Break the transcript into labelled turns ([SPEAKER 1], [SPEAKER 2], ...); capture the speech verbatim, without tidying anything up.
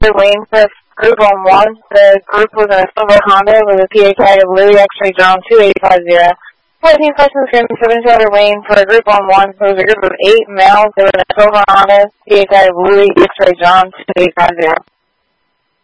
[SPEAKER 1] Wayne for group on one. The group was in a silver Honda with a P A tag of Louis X-ray John two eight five zero. fourteen questions from seven Charter Wayne for a group on one. There was a group of eight males. They were in a silver Honda, P A tag of Louis X-ray John two eight five zero.